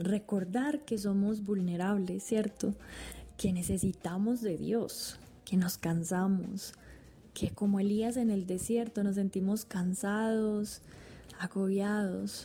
recordar que somos vulnerables, ¿cierto? Que necesitamos de Dios, que nos cansamos, que como Elías en el desierto nos sentimos cansados, agobiados,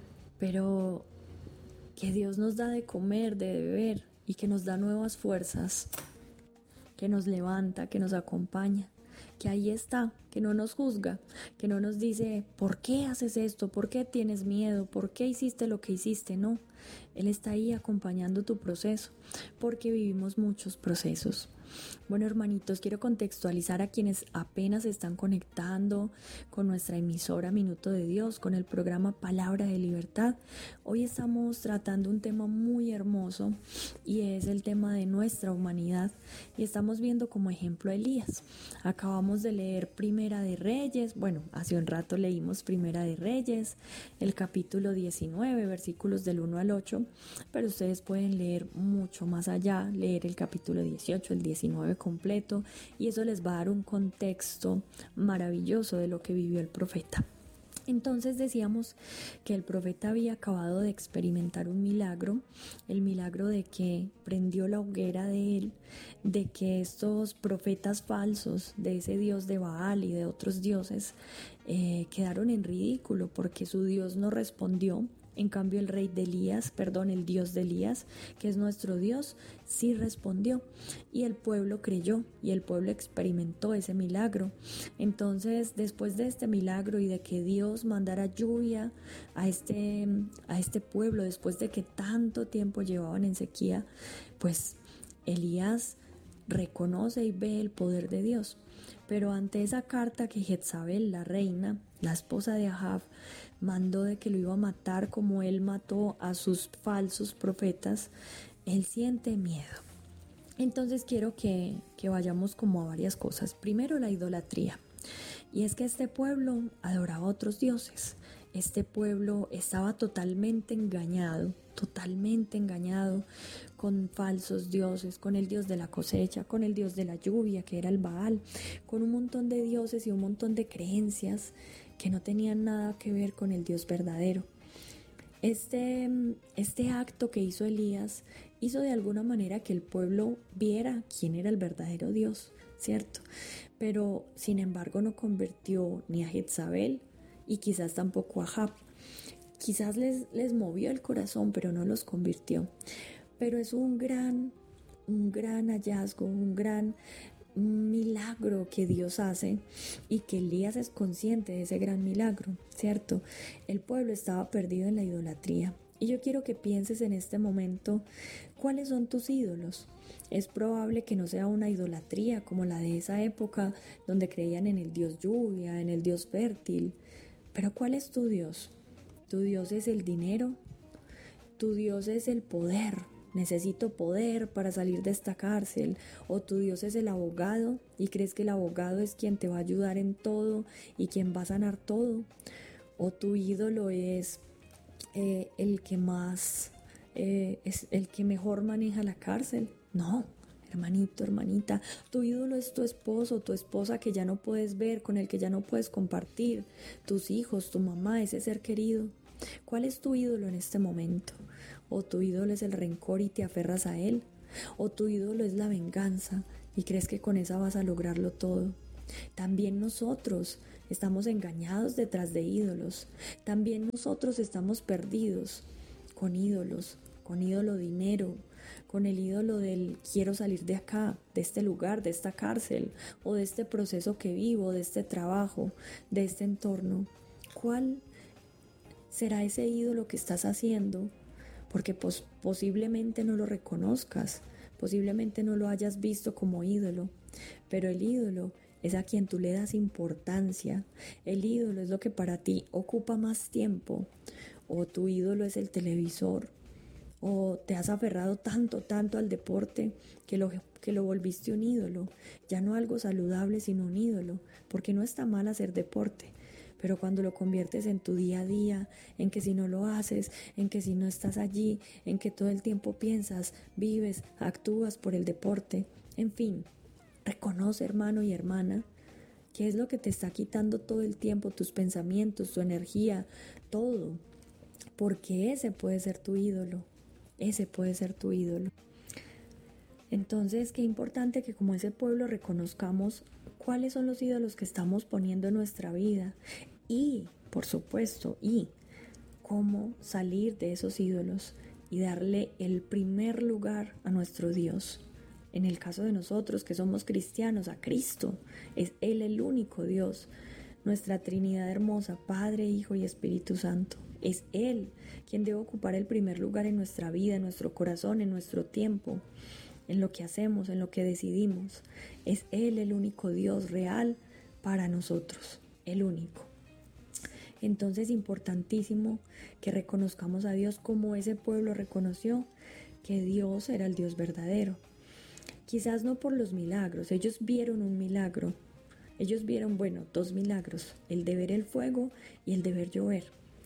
pero que Dios nos da de comer, de beber y que nos da nuevas fuerzas, que nos levanta, que nos acompaña, que ahí está, que no nos juzga, que no nos dice, ¿por qué haces esto? ¿Por qué tienes miedo? ¿Por qué hiciste lo que hiciste? No, Él está ahí acompañando tu proceso, porque vivimos muchos procesos. Bueno, hermanitos, quiero contextualizar a quienes apenas se están conectando con nuestra emisora Minuto de Dios, con el programa Palabra de Libertad. Hoy estamos tratando un tema muy hermoso y es el tema de nuestra humanidad y estamos viendo como ejemplo a Elías. Acabamos de leer Primera de Reyes, bueno, hace un rato leímos Primera de Reyes, el capítulo 19, versículos del 1 al 8, pero ustedes pueden leer mucho más allá, leer el capítulo 18, el 19 completo, y eso les va a dar un contexto maravilloso de lo que vivió el profeta. Entonces decíamos que el profeta había acabado de experimentar un milagro, el milagro de que prendió la hoguera de él, de que estos profetas falsos de ese dios de Baal y de otros dioses quedaron en ridículo porque su Dios no respondió. En cambio el Dios de Elías, que es nuestro Dios, sí respondió y el pueblo creyó y el pueblo experimentó ese milagro. Entonces, después de este milagro y de que Dios mandara lluvia a este pueblo, después de que tanto tiempo llevaban en sequía, pues Elías reconoce y ve el poder de Dios. Pero ante esa carta que Jezabel, la reina, la esposa de Ahab, mandó de que lo iba a matar como él mató a sus falsos profetas, él siente miedo. Entonces quiero que vayamos como a varias cosas. Primero, la idolatría. Y es que este pueblo adoraba a otros dioses. Este pueblo estaba totalmente engañado con falsos dioses, con el dios de la cosecha, con el dios de la lluvia, que era el Baal, con un montón de dioses y un montón de creencias que no tenían nada que ver con el Dios verdadero. Este acto que hizo Elías hizo de alguna manera que el pueblo viera quién era el verdadero Dios, ¿cierto? Pero sin embargo no convirtió ni a Jezabel y quizás tampoco a Ahab. Quizás les movió el corazón, pero no los convirtió. Pero es un gran hallazgo, un gran milagro que Dios hace y que Elías es consciente de ese gran milagro, ¿cierto? El pueblo estaba perdido en la idolatría. Y yo quiero que pienses en este momento, ¿cuáles son tus ídolos? Es probable que no sea una idolatría como la de esa época donde creían en el dios lluvia, en el dios fértil. Pero ¿cuál es tu Dios? ¿Tu Dios es el dinero? ¿Tu Dios es el poder? Necesito poder para salir de esta cárcel. O tu Dios es el abogado y crees que el abogado es quien te va a ayudar en todo y quien va a sanar todo. O tu ídolo es el que más es el que mejor maneja la cárcel. No, hermanito, hermanita, tu ídolo es tu esposo, tu esposa que ya no puedes ver, con el que ya no puedes compartir, tus hijos, tu mamá, ese ser querido. ¿Cuál es tu ídolo en este momento? ¿O tu ídolo es el rencor y te aferras a él? ¿O tu ídolo es la venganza y crees que con esa vas a lograrlo todo? También nosotros estamos engañados detrás de ídolos. También nosotros estamos perdidos con ídolos, con ídolo dinero, con el ídolo del quiero salir de acá, de este lugar, de esta cárcel, o de este proceso que vivo, de este trabajo, de este entorno. ¿Cuál será ese ídolo que estás haciendo? Porque posiblemente no lo reconozcas, posiblemente no lo hayas visto como ídolo, pero el ídolo es a quien tú le das importancia. El ídolo es lo que para ti ocupa más tiempo. O tu ídolo es el televisor. O te has aferrado tanto al deporte que lo volviste un ídolo. Ya no algo saludable, sino un ídolo. Porque no está mal hacer deporte. Pero cuando lo conviertes en tu día a día, en que si no lo haces, en que si no estás allí, en que todo el tiempo piensas, vives, actúas por el deporte, en fin. Reconoce, hermano y hermana, qué es lo que te está quitando todo el tiempo, tus pensamientos, tu energía, todo. Porque ese puede ser tu ídolo. Ese puede ser tu ídolo. Entonces, qué importante que como ese pueblo reconozcamos cuáles son los ídolos que estamos poniendo en nuestra vida y, por supuesto, cómo salir de esos ídolos y darle el primer lugar a nuestro Dios. En el caso de nosotros que somos cristianos, a Cristo, es Él el único Dios, nuestra Trinidad hermosa, Padre, Hijo y Espíritu Santo. Es Él quien debe ocupar el primer lugar en nuestra vida, en nuestro corazón, en nuestro tiempo, en lo que hacemos, en lo que decidimos. Es Él el único Dios real para nosotros, el único. Entonces es importantísimo que reconozcamos a Dios como ese pueblo reconoció que Dios era el Dios verdadero. Quizás no por los milagros, ellos vieron un milagro. Ellos vieron, dos milagros, el de ver el fuego y el de ver llover.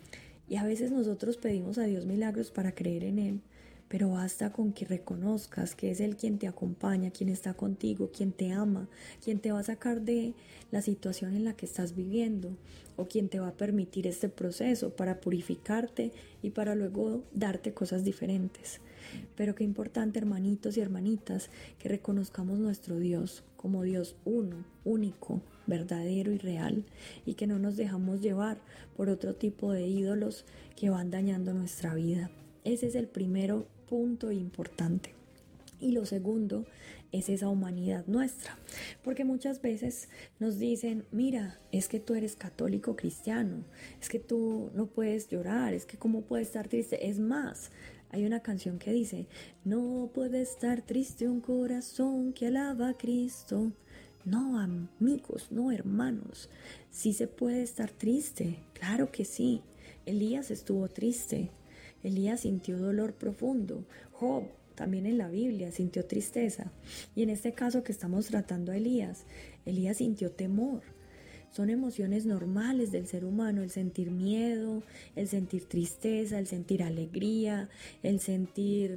Y a veces nosotros pedimos a Dios milagros para creer en Él, pero basta con que reconozcas que es Él quien te acompaña, quien está contigo, quien te ama, quien te va a sacar de la situación en la que estás viviendo o quien te va a permitir este proceso para purificarte y para luego darte cosas diferentes. Pero qué importante, hermanitos y hermanitas, que reconozcamos nuestro Dios como Dios uno, único, verdadero y real, y que no nos dejamos llevar por otro tipo de ídolos que van dañando nuestra vida. Ese es el primero punto importante. Y lo segundo es esa humanidad nuestra, porque muchas veces nos dicen, mira, es que tú eres católico cristiano, es que tú no puedes llorar, es que cómo puedes estar triste. Es más, hay una canción que dice, no puede estar triste un corazón que alaba a Cristo. No, amigos, no, hermanos, sí se puede estar triste, claro que sí. Elías estuvo triste, Elías sintió dolor profundo, Job también en la Biblia sintió tristeza, y en este caso que estamos tratando a Elías sintió temor. Son emociones normales del ser humano, el sentir miedo, el sentir tristeza, el sentir alegría, el sentir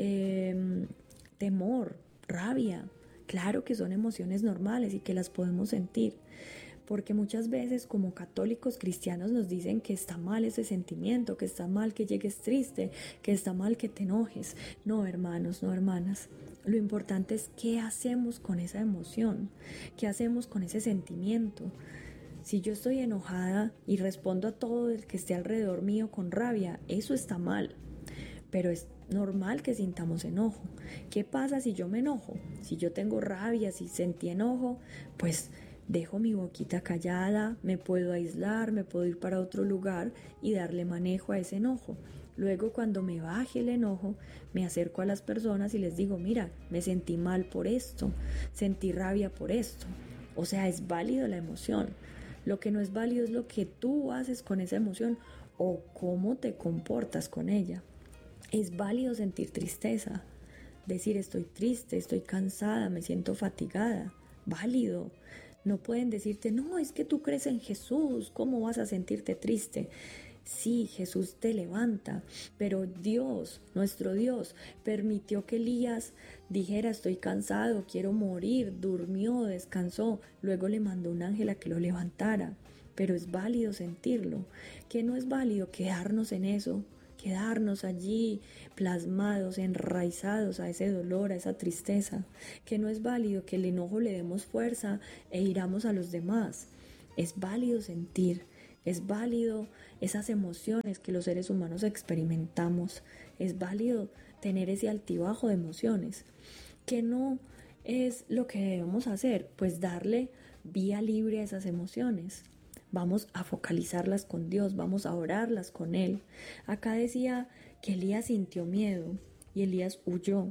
temor, rabia. Claro que son emociones normales y que las podemos sentir, porque muchas veces como católicos cristianos nos dicen que está mal ese sentimiento, que está mal que llegues triste, que está mal que te enojes. No, hermanos, no, hermanas. Lo importante es qué hacemos con esa emoción, qué hacemos con ese sentimiento. Si yo estoy enojada y respondo a todo el que esté alrededor mío con rabia, eso está mal. Pero es normal que sintamos enojo. ¿Qué pasa si yo me enojo? Si yo tengo rabia, si sentí enojo, pues dejo mi boquita callada, me puedo aislar, me puedo ir para otro lugar y darle manejo a ese enojo. Luego, cuando me baje el enojo, me acerco a las personas y les digo, mira, me sentí mal por esto, sentí rabia por esto. O sea, es válido la emoción. Lo que no es válido es lo que tú haces con esa emoción o cómo te comportas con ella. Es válido sentir tristeza, decir estoy triste, estoy cansada, me siento fatigada. Válido. No pueden decirte, no, es que tú crees en Jesús, ¿cómo vas a sentirte triste? Sí, Jesús te levanta, pero Dios, nuestro Dios, permitió que Elías dijera, estoy cansado, quiero morir, durmió, descansó, luego le mandó un ángel a que lo levantara, pero es válido sentirlo. ¿Qué no es válido? Quedarnos en eso, quedarnos allí plasmados, enraizados a ese dolor, a esa tristeza, que no es válido que el enojo le demos fuerza e iramos a los demás. Es válido sentir, es válido esas emociones que los seres humanos experimentamos, es válido tener ese altibajo de emociones. ¿Qué no es lo que debemos hacer? Pues darle vía libre a esas emociones. Vamos a focalizarlas con Dios, vamos a orarlas con Él. Acá decía que Elías sintió miedo y Elías huyó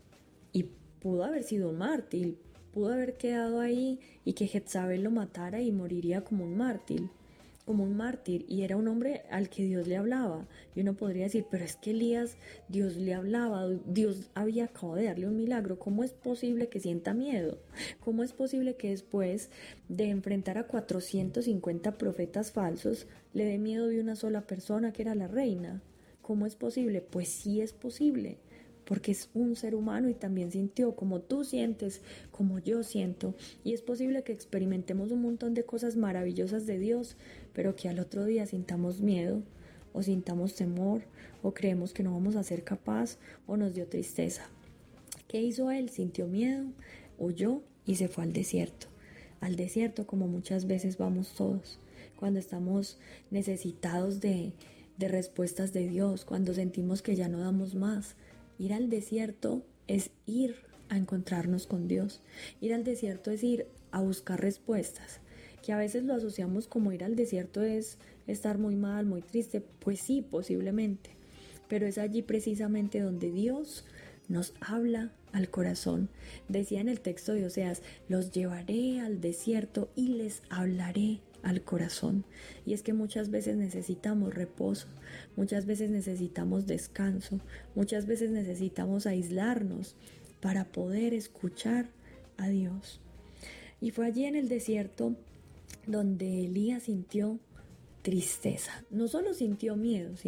y pudo haber sido un mártir, pudo haber quedado ahí y que Jezabel lo matara y moriría como un mártir, y era un hombre al que Dios le hablaba. Y uno podría decir, pero es que Elías, Dios le hablaba, Dios había acabado de darle un milagro, ¿cómo es posible que sienta miedo? ¿Cómo es posible que después de enfrentar a 450 profetas falsos le dé miedo de una sola persona que era la reina? ¿Cómo es posible? Pues sí es posible, porque es un ser humano y también sintió como tú sientes, como yo siento, y es posible que experimentemos un montón de cosas maravillosas de Dios, pero que al otro día sintamos miedo, o sintamos temor, o creemos que no vamos a ser capaz, o nos dio tristeza. ¿Qué hizo él? Sintió miedo, huyó y se fue al desierto. Al desierto, como muchas veces vamos todos, cuando estamos necesitados de respuestas de Dios, cuando sentimos que ya no damos más. Ir al desierto es ir a encontrarnos con Dios. Ir al desierto es ir a buscar respuestas, que a veces lo asociamos como ir al desierto es estar muy mal, muy triste. Pues sí, posiblemente, pero es allí precisamente donde Dios nos habla al corazón. Decía en el texto de Oseas: los llevaré al desierto y les hablaré al corazón. Y es que muchas veces necesitamos reposo, muchas veces necesitamos descanso, muchas veces necesitamos aislarnos para poder escuchar a Dios. Y fue allí en el desierto donde Elías sintió tristeza. No solo sintió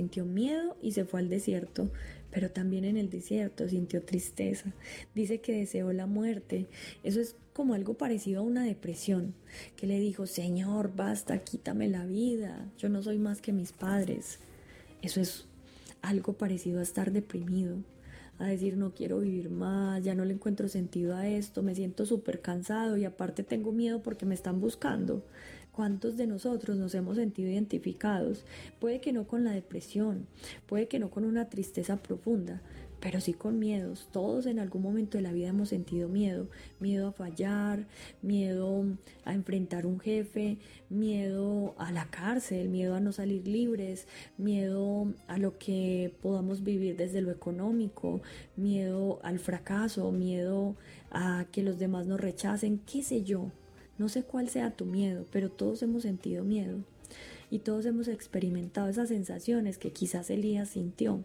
miedo y se fue al desierto, pero también en el desierto sintió tristeza. Dice que deseó la muerte. Eso es como algo parecido a una depresión, que le dijo: Señor, basta, quítame la vida, yo no soy más que mis padres. Eso es algo parecido a estar deprimido, a decir: no quiero vivir más, ya no le encuentro sentido a esto, me siento súper cansado y aparte tengo miedo porque me están buscando. ¿Cuántos de nosotros nos hemos sentido identificados? Puede que no con la depresión, puede que no con una tristeza profunda, pero sí con miedos. Todos en algún momento de la vida hemos sentido miedo, miedo a fallar, miedo a enfrentar un jefe, miedo a la cárcel, miedo a no salir libres, miedo a lo que podamos vivir desde lo económico, miedo al fracaso, miedo a que los demás nos rechacen, qué sé yo. No sé cuál sea tu miedo, pero todos hemos sentido miedo y todos hemos experimentado esas sensaciones que quizás Elías sintió.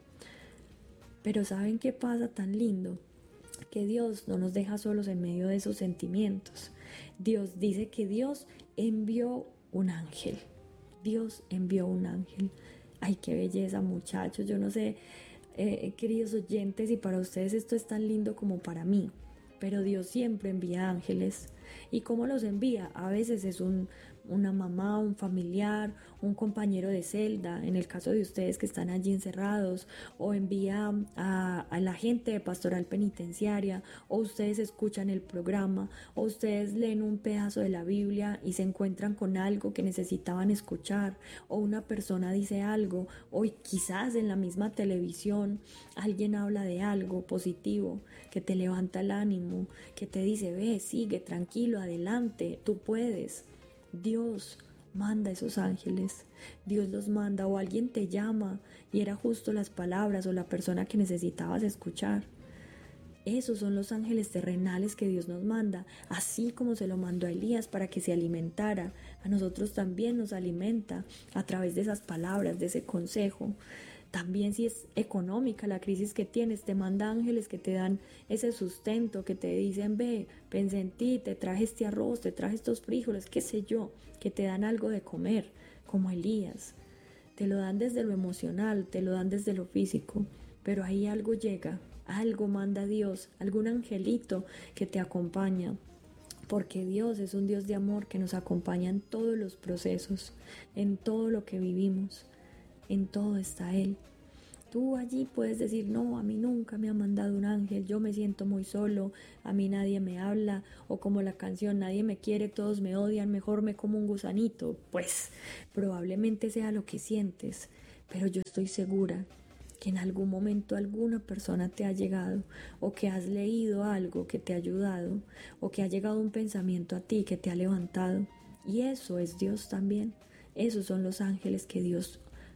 Pero ¿saben qué pasa tan lindo? Que Dios no nos deja solos en medio de esos sentimientos. Dios dice que Dios envió un ángel. Dios envió un ángel. Ay, qué belleza, muchachos. Yo no sé, queridos oyentes, si para ustedes esto es tan lindo como para mí. Pero Dios siempre envía ángeles. ¿Y cómo los envía? A veces es una mamá, un familiar, un compañero de celda, en el caso de ustedes que están allí encerrados, o envía a la gente de pastoral penitenciaria, o ustedes escuchan el programa, o ustedes leen un pedazo de la Biblia y se encuentran con algo que necesitaban escuchar, o una persona dice algo, o quizás en la misma televisión alguien habla de algo positivo que te levanta el ánimo, que te dice: ve, sigue, tranquilo, adelante, tú puedes. Dios manda esos ángeles, Dios los manda, o alguien te llama y era justo las palabras o la persona que necesitabas escuchar. Esos son los ángeles terrenales que Dios nos manda, así como se lo mandó a Elías para que se alimentara. A nosotros también nos alimenta a través de esas palabras, de ese consejo. También si es económica la crisis que tienes, te manda ángeles que te dan ese sustento, que te dicen: ve, pensé en ti, te traje este arroz, te traje estos frijoles, qué sé yo, que te dan algo de comer, como Elías. Te lo dan desde lo emocional, te lo dan desde lo físico, pero ahí algo llega, algo manda Dios, algún angelito que te acompaña. Porque Dios es un Dios de amor que nos acompaña en todos los procesos, en todo lo que vivimos. En todo está Él. Tú allí puedes decir: no, a mí nunca me ha mandado un ángel, yo me siento muy solo, a mí nadie me habla, o como la canción: nadie me quiere, todos me odian, mejor me como un gusanito. Pues probablemente sea lo que sientes, pero yo estoy segura que en algún momento alguna persona te ha llegado, o que has leído algo que te ha ayudado, o que ha llegado un pensamiento a ti que te ha levantado. Y eso es Dios también. Esos son los ángeles que Dios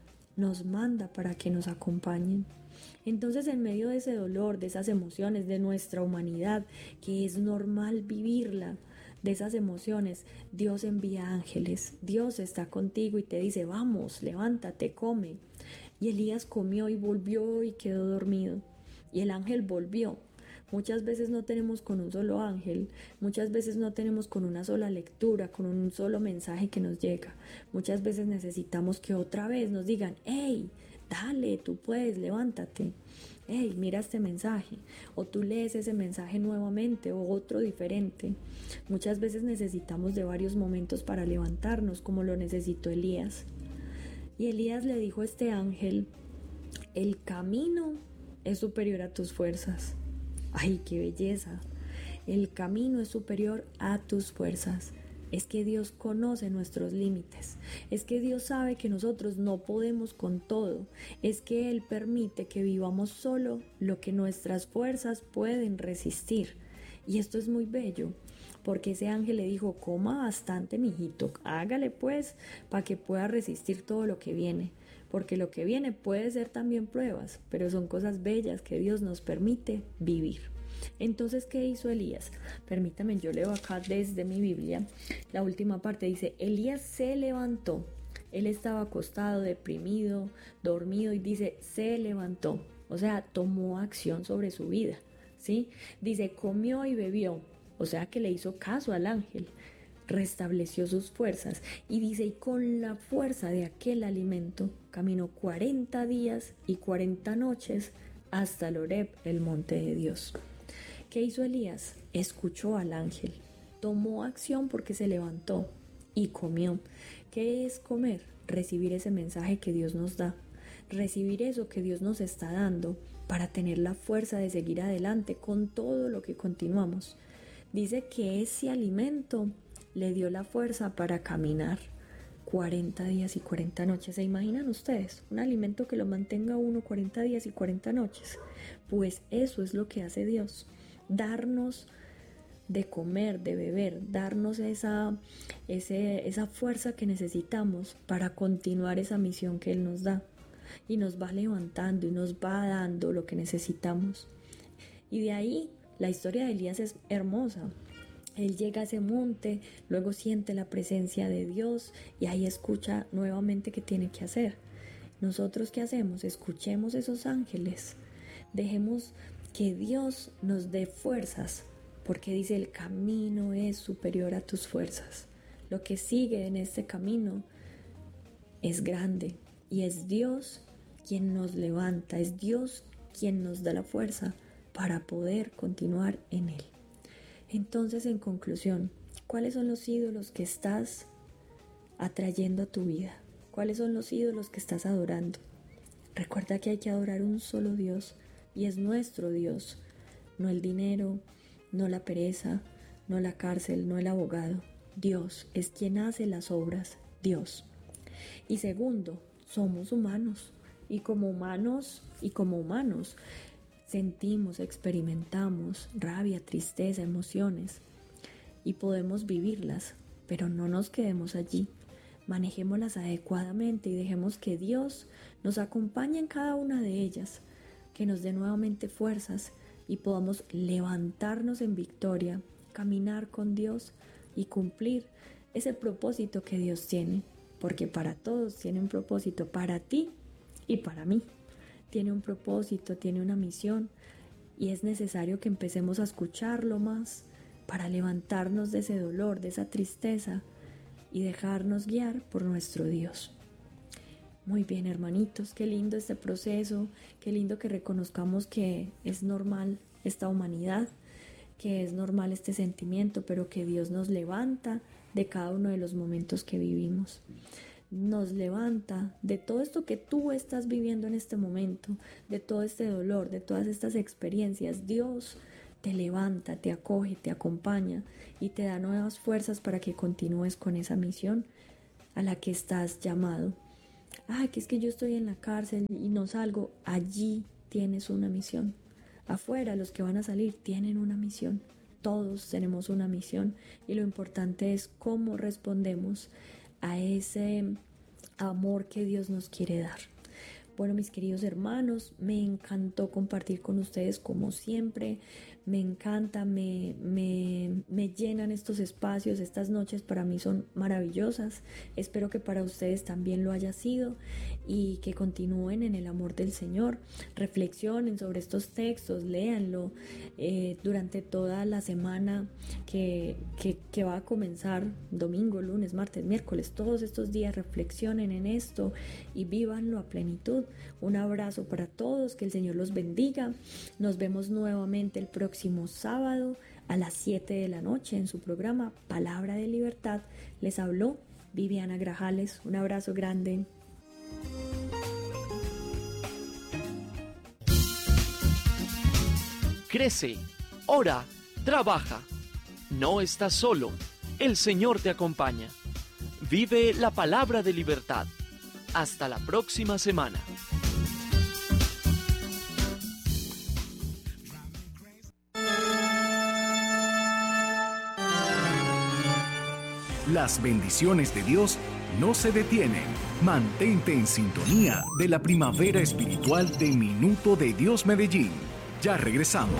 nos manda para que nos acompañen. Entonces, en medio de ese dolor, de esas emociones, de nuestra humanidad, que es normal vivirla, de esas emociones, Dios envía ángeles. Dios está contigo y te dice: vamos, levántate, come. Y Elías comió y volvió y quedó dormido. Y el ángel volvió. Muchas veces no tenemos con un solo ángel, muchas veces no tenemos con una sola lectura, con un solo mensaje que nos llega. Muchas veces necesitamos que otra vez nos digan: hey, dale, tú puedes, levántate. Hey, mira este mensaje. O tú lees ese mensaje nuevamente o otro diferente. Muchas veces necesitamos de varios momentos para levantarnos, como lo necesitó Elías. Y Elías le dijo a este ángel, el camino es superior a tus fuerzas. ¡Ay, qué belleza! El camino es superior a tus fuerzas. Es que Dios conoce nuestros límites. Es que Dios sabe que nosotros no podemos con todo. Es que Él permite que vivamos solo lo que nuestras fuerzas pueden resistir. Y esto es muy bello, porque ese ángel le dijo, coma bastante, mijito, hágale pues, para que pueda resistir todo lo que viene. Porque lo que viene puede ser también pruebas, pero son cosas bellas que Dios nos permite vivir. Entonces, ¿qué hizo Elías? Permítame, yo leo acá desde mi Biblia, la última parte dice, Elías se levantó. Él estaba acostado, deprimido, dormido y dice, se levantó. O sea, tomó acción sobre su vida, ¿sí? Dice, comió y bebió. O sea, que le hizo caso al ángel. Restableció sus fuerzas y dice, y con la fuerza de aquel alimento caminó 40 días y 40 noches hasta el Horeb, el monte de Dios. ¿Qué hizo Elías? Escuchó al ángel, tomó acción porque se levantó y comió. ¿Qué es comer? Recibir ese mensaje que Dios nos da, recibir eso que Dios nos está dando para tener la fuerza de seguir adelante con todo lo que continuamos. Dice que ese alimento le dio la fuerza para caminar 40 días y 40 noches. ¿Se imaginan ustedes? Un alimento que lo mantenga uno 40 días y 40 noches. Pues eso es lo que hace Dios. Darnos de comer, de beber, darnos esa fuerza que necesitamos para continuar esa misión que Él nos da. Y nos va levantando y nos va dando lo que necesitamos. Y de ahí la historia de Elías es hermosa. Él llega a ese monte, luego siente la presencia de Dios y ahí escucha nuevamente qué tiene que hacer. ¿Nosotros qué hacemos? Escuchemos esos ángeles. Dejemos que Dios nos dé fuerzas, porque dice el camino es superior a tus fuerzas. Lo que sigue en este camino es grande y es Dios quien nos levanta, es Dios quien nos da la fuerza para poder continuar en Él. Entonces, en conclusión, ¿cuáles son los ídolos que estás atrayendo a tu vida? ¿Cuáles son los ídolos que estás adorando? Recuerda que hay que adorar un solo Dios y es nuestro Dios, no el dinero, no la pereza, no la cárcel, no el abogado. Dios es quien hace las obras, Dios. Y segundo, somos humanos y como humanos sentimos, experimentamos rabia, tristeza, emociones y podemos vivirlas, pero no nos quedemos allí. Manejémoslas adecuadamente y dejemos que Dios nos acompañe en cada una de ellas, que nos dé nuevamente fuerzas y podamos levantarnos en victoria, caminar con Dios y cumplir ese propósito que Dios tiene, porque para todos tiene un propósito, para ti y para mí. Tiene un propósito, tiene una misión y es necesario que empecemos a escucharlo más para levantarnos de ese dolor, de esa tristeza y dejarnos guiar por nuestro Dios. Muy bien, hermanitos, qué lindo este proceso, qué lindo que reconozcamos que es normal esta humanidad, que es normal este sentimiento, pero que Dios nos levanta de cada uno de los momentos que vivimos. Nos levanta de todo esto que tú estás viviendo en este momento, de todo este dolor, de todas estas experiencias. Dios te levanta, te acoge, te acompaña y te da nuevas fuerzas para que continúes con esa misión a la que estás llamado. Que es que yo estoy en la cárcel y no salgo. Allí tienes una misión. Afuera los que van a salir tienen una misión. Todos tenemos una misión y lo importante es cómo respondemos a ese amor que Dios nos quiere dar. Bueno, mis queridos hermanos, me encantó compartir con ustedes como siempre. Me encanta, me llenan estos espacios, estas noches para mí son maravillosas. Espero que para ustedes también lo haya sido y que continúen en el amor del Señor. Reflexionen sobre estos textos, léanlo durante toda la semana que va a comenzar, domingo, lunes, martes, miércoles, todos estos días reflexionen en esto y vívanlo a plenitud. Un abrazo para todos, que el Señor los bendiga. Nos vemos nuevamente el próximo sábado a las 7 de la noche en su programa Palabra de Libertad. Les habló Viviana Grajales. Un abrazo grande. crece, ora, trabaja. No estás solo, el Señor te acompaña. Vive la palabra de libertad. Hasta la próxima semana. Las bendiciones de Dios no se detienen. Mantente en sintonía de la primavera espiritual de Minuto de Dios Medellín. Ya regresamos.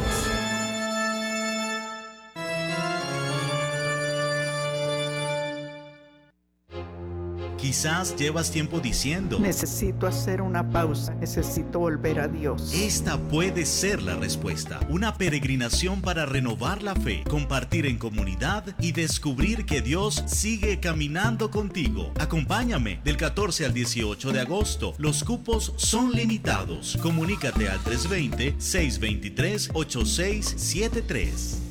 Quizás llevas tiempo diciendo: necesito hacer una pausa, necesito volver a Dios. Esta puede ser la respuesta. Una peregrinación para renovar la fe, compartir en comunidad y descubrir que Dios sigue caminando contigo. Acompáñame del 14 al 18 de agosto. Los cupos son limitados. Comunícate al 320-623-8673.